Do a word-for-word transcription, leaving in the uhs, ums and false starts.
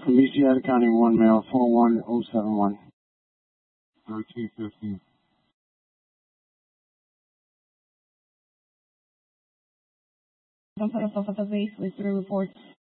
From East Seattle County, one male, four one oh seven one. thirteen fifteen. Don't put yourself at the base with three reports.